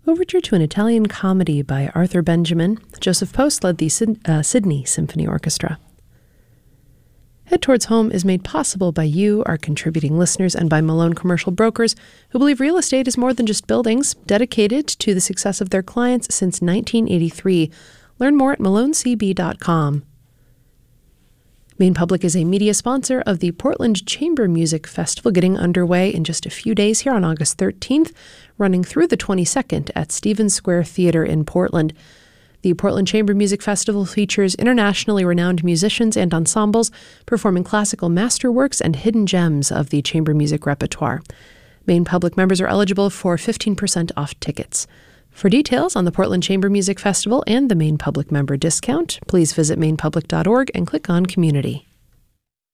Overture to an Italian Comedy by Arthur Benjamin. Joseph Post led the Sydney Symphony Orchestra. Head Towards Home is made possible by you, our contributing listeners, and by Malone Commercial Brokers, who believe real estate is more than just buildings, dedicated to the success of their clients since 1983. Learn more at malonecb.com. Maine Public is a media sponsor of the Portland Chamber Music Festival, getting underway in just a few days here on August 13th, running through the 22nd at Stevens Square Theater in Portland. The Portland Chamber Music Festival features internationally renowned musicians and ensembles performing classical masterworks and hidden gems of the chamber music repertoire. Maine Public members are eligible for 15% off tickets. For details on the Portland Chamber Music Festival and the Maine Public member discount, please visit mainepublic.org and click on Community.